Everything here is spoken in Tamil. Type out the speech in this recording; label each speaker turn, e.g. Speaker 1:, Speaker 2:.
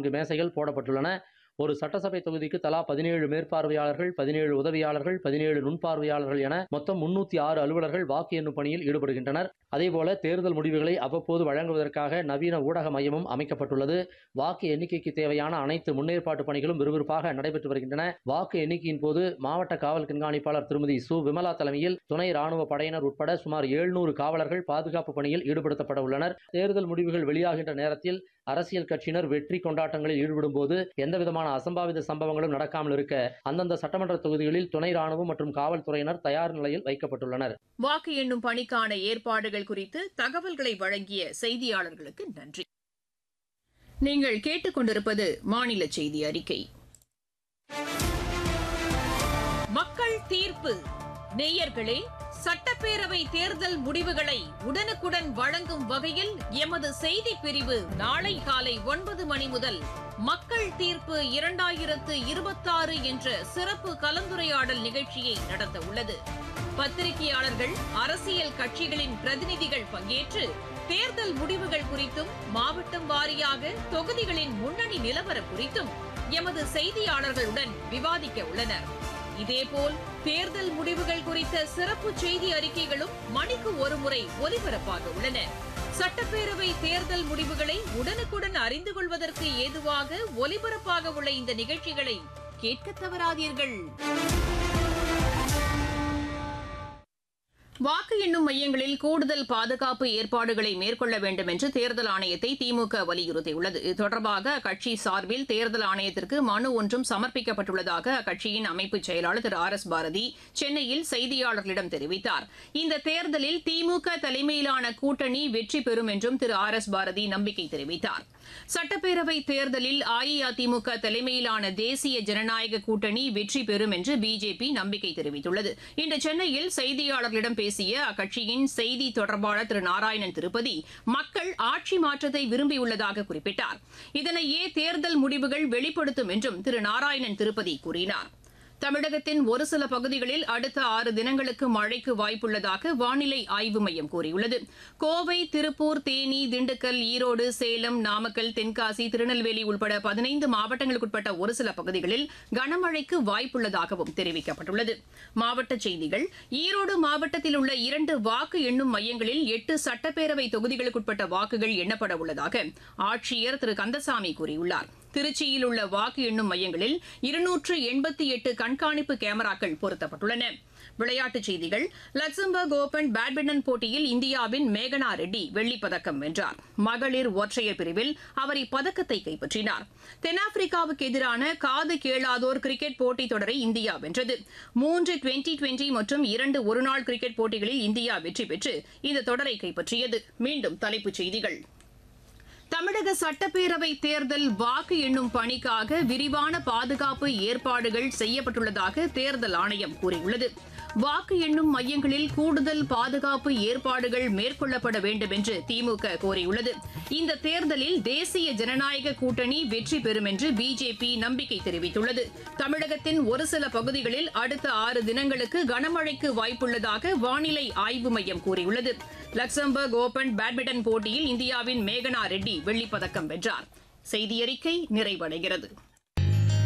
Speaker 1: 4 மேசைகள் போடப்பட்டுள்ளன. ஒரு சட்டசபை தொகுதிக்கு தலா 17 மேற்பார்வையாளர்கள், 17 உதவியாளர்கள், 17 நுண்பார்வையாளர்கள் என மொத்தம் 306 அலுவலர்கள் வாக்கு எண்ணும் பணியில் ஈடுபடுகின்றனர். அதேபோல தேர்தல் முடிவுகளை அவ்வப்போது வழங்குவதற்காக நவீன ஊடக மையமும் அமைக்கப்பட்டுள்ளது. வாக்கு எண்ணிக்கைக்கு தேவையான அனைத்து முன்னேற்பாட்டு பணிகளும் விறுவிறுப்பாக நடைபெற்று வருகின்றன. வாக்கு எண்ணிக்கையின் போது மாவட்ட காவல் கண்காணிப்பாளர் திருமதி சு. விமலா தலைமையில் துணை ராணுவ படையினர் உட்பட சுமார் 700 காவலர்கள் பாதுகாப்பு பணியில் ஈடுபடுத்தப்பட உள்ளனர். தேர்தல் முடிவுகள் வெளியாகின்ற நேரத்தில் அரசியல் கட்சியினர் வெற்றி கொண்டாட்டங்களில் ஈடுபடும் போது எந்தவிதமான அசம்பாவித சம்பவங்களும் நடக்காமல் இருக்க அந்தந்த சட்டமன்ற தொகுதிகளில் துணை ராணுவம் மற்றும் காவல்துறையினர் தயார் நிலையில் வைக்கப்பட்டுள்ளனர்.
Speaker 2: வாக்கு எண்ணும் பணிக்கான ஏற்பாடுகள் குறித்து தகவல்களை வழங்கிய செய்தியாளர்களுக்கு நன்றி. நீங்கள் கேட்டுக்கொண்டிருப்பது மாநில செய்தி அறிக்கை. மக்கள் தீர்ப்பு. நேயர்களே, சட்டப்பேரவை தேர்தல் முடிவுகளை உடனுக்குடன் வழங்கும் வகையில் எமது செய்தி பிரிவு நாளை காலை 9 மணி முதல் மக்கள் தீர்ப்பு 2026 என்ற சிறப்பு கலந்துரையாடல் நிகழ்ச்சியை நடத்த உள்ளது. பத்திரிகையாளர்கள், அரசியல் கட்சிகளின் பிரதிநிதிகள் பங்கேற்று தேர்தல் முடிவுகள் குறித்தும் மாவட்டம் வாரியாக தொகுதிகளின் முன்னணி நிலவரம் குறித்தும் எமது செய்தியாளர்களுடன் விவாதிக்க உள்ளனர். இதேபோல் தேர்தல் முடிவுகள் குறித்த சிறப்பு செய்தி அறிக்கைகளும் மணிக்கு ஒருமுறை ஒலிபரப்பாக உள்ளன. சட்டப்பேரவை தேர்தல் முடிவுகளை உடனுக்குடன் அறிந்து கொள்வதற்கு ஏதுவாக ஒலிபரப்பாக உள்ள இந்த நிகழ்ச்சிகளை கேட்க தவறாதீர்கள். வாக்கு எண்ணும் மையங்களில் கூடுதல் பாதுகாப்பு ஏற்பாடுகளை மேற்கொள்ள வேண்டும் என்று தேர்தல் ஆணையத்தை திமுக வலியுறுத்தியுள்ளது. இது தொடர்பாக அக்கட்சி சார்பில் தேர்தல் ஆணையத்திற்கு மனு ஒன்றும் சமர்ப்பிக்கப்பட்டுள்ளதாக அக்கட்சியின் அமைப்பு செயலாளர் திரு ஆர். எஸ். பாரதி சென்னையில் செய்தியாளர்களிடம் தெரிவித்தார். இந்த தேர்தலில் திமுக தலைமையிலான கூட்டணி வெற்றி பெறும் என்றும் திரு ஆர். எஸ். பாரதி நம்பிக்கை தெரிவித்தார். சட்டப்பேரவை தேர்தலில் அஇஅதிமுக தலைமையிலான தேசிய ஜனநாயக கூட்டணி வெற்றி பெறும் என்று பிஜேபி நம்பிக்கை தெரிவித்துள்ளது. இன்று சென்னையில் செய்தியாளர்களிடம் பேசிய அக்கட்சியின் செய்தி தொடர்பாளர் திரு நாராயணன் திருப்பதி மக்கள் ஆட்சி மாற்றத்தை விரும்பியுள்ளதாக குறிப்பிட்டார். இதனையே தேர்தல் முடிவுகள் வெளிப்படுத்தும் என்றும் திரு நாராயணன் திருப்பதி கூறினார். தமிழகத்தின் ஒரு சில பகுதிகளில் அடுத்த 6 தினங்களுக்கு மழைக்கு வாய்ப்புள்ளதாக வானிலை ஆய்வு மையம் கூறியுள்ளது. கோவை, திருப்பூர், தேனி, திண்டுக்கல், ஈரோடு, சேலம், நாமக்கல், தென்காசி, திருநெல்வேலி உட்பட 15 மாவட்டங்களுக்குட்பட்ட ஒரு சில பகுதிகளில் கனமழைக்கு வாய்ப்புள்ளதாகவும் தெரிவிக்கப்பட்டுள்ளது. மாவட்டச் செய்திகள். ஈரோடு மாவட்டத்தில் உள்ள 2 வாக்கு எண்ணும் மையங்களில் 8 சட்டப்பேரவை தொகுதிகளுக்குட்பட்ட வாக்குகள் எண்ணப்பட உள்ளதாக ஆட்சியர் திரு கந்தசாமி கூறியுள்ளார். திருச்சியில் உள்ள வாக்கு எண்ணும் மையங்களில் 288 கண்காணிப்பு கேமராக்கள் பொருத்தப்பட்டுள்ளன. விளையாட்டுச் செய்திகள். லக்சம்பர்க் ஓபன் பேட்மிண்டன் போட்டியில் இந்தியாவின் மேகனா ரெட்டி வெள்ளிப்பதக்கம் வென்றார். மகளிர் ஒற்றையர் பிரிவில் அவர் இப்பதக்கத்தை கைப்பற்றினார். தென்னாப்பிரிக்காவுக்கு எதிரான காது கேளாதோர் கிரிக்கெட் போட்டித் தொடரை இந்தியா வென்றது. 3 டுவெண்டி மற்றும் 2 ஒருநாள் கிரிக்கெட் போட்டிகளில் இந்தியா வெற்றி பெற்று இந்த தொடரை கைப்பற்றியது. மீண்டும் தலைப்புச் செய்திகள். தமிழக சட்டப்பேரவை தேர்தல் வாக்கு எண்ணும் பணிக்காக விரிவான பாதுகாப்பு ஏற்பாடுகள் செய்யப்பட்டுள்ளதாக தேர்தல் ஆணையம் கூறியுள்ளது. வாக்கு எண்ணும் மையங்களில் கூடுதல் பாதுகாப்பு ஏற்பாடுகள் மேற்கொள்ளப்பட வேண்டும் என்று திமுக கோரியுள்ளது. இந்த தேர்தலில் தேசிய ஜனநாயக கூட்டணி வெற்றி பெறும் என்று பிஜேபி நம்பிக்கை தெரிவித்துள்ளது. தமிழகத்தின் ஒரு சில பகுதிகளில் அடுத்த 6 தினங்களுக்கு கனமழைக்கு வாய்ப்புள்ளதாக வானிலை ஆய்வு மையம் கூறியுள்ளது. லக்சம்பர்க் ஓபன் பேட்மிண்டன் போட்டியில் இந்தியாவின் மேகனா ரெட்டி வெள்ளிப்பதக்கம் வென்றார். செய்தியறிக்கை நிறைவடைகிறது.